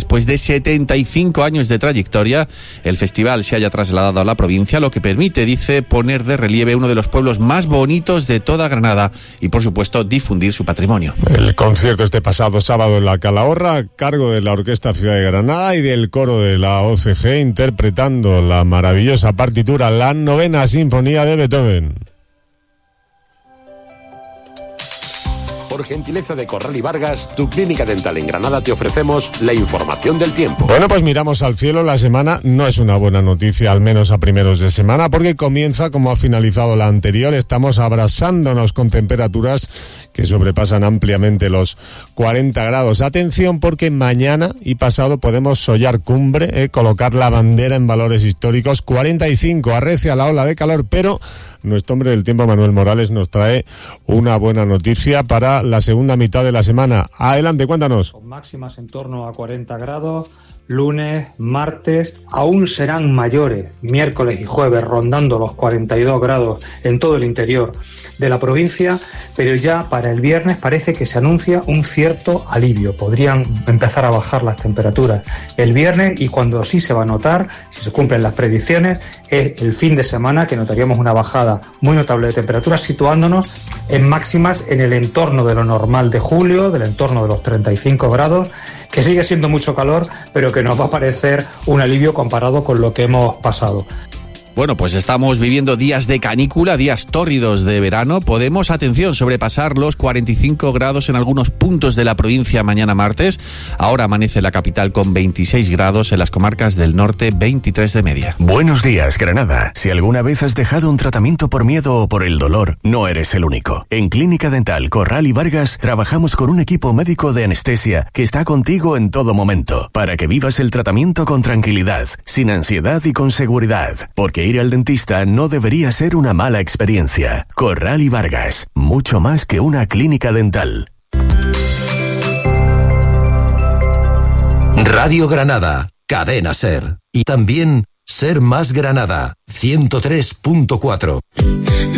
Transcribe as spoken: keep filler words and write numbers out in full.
después de setenta y cinco años de trayectoria, el festival se haya trasladado a la provincia, lo que permite, dice, poner de relieve uno de los pueblos más bonitos de toda Granada y, por supuesto, difundir su patrimonio. El concierto este pasado sábado en la Calahorra, a cargo de la Orquesta Ciudad de Granada y del coro de la O C G, interpretando la maravillosa partitura, la novena sinfonía de Beethoven. Por gentileza de Corral y Vargas, tu clínica dental en Granada, te ofrecemos la información del tiempo. Bueno, pues miramos al cielo. La semana no es una buena noticia, al menos a primeros de semana, porque comienza como ha finalizado la anterior. Estamos abrasándonos con temperaturas que sobrepasan ampliamente los cuarenta grados. Atención, porque mañana y pasado podemos sollar cumbre, eh, colocar la bandera en valores históricos. cuarenta y cinco, arrecia la ola de calor, pero nuestro hombre del tiempo, Manuel Morales, nos trae una buena noticia para la segunda mitad de la semana. Adelante, cuéntanos. Con máximas en torno a cuarenta grados, lunes, martes, aún serán mayores, miércoles y jueves, rondando los cuarenta y dos grados en todo el interior de la provincia, pero ya para el viernes parece que se anuncia un cierto alivio. Podrían empezar a bajar las temperaturas el viernes, y cuando sí se va a notar, si se cumplen las predicciones, es el fin de semana, que notaríamos una bajada muy notable de temperaturas, situándonos en máximas en el entorno de lo normal de julio, del entorno de los treinta y cinco grados, que sigue siendo mucho calor, pero que nos va a parecer un alivio comparado con lo que hemos pasado. Bueno, pues estamos viviendo días de canícula, días tórridos de verano. Podemos, atención, sobrepasar los cuarenta y cinco grados en algunos puntos de la provincia mañana martes. Ahora amanece la capital con veintiséis grados, en las comarcas del norte veintitrés de media. Buenos días, Granada. Si alguna vez has dejado un tratamiento por miedo o por el dolor, no eres el único. En Clínica Dental Corral y Vargas trabajamos con un equipo médico de anestesia que está contigo en todo momento, para que vivas el tratamiento con tranquilidad, sin ansiedad y con seguridad. Porque ir al dentista no debería ser una mala experiencia. Corral y Vargas, mucho más que una clínica dental. Radio Granada, Cadena Ser. Y también Ser Más Granada, ciento tres punto cuatro.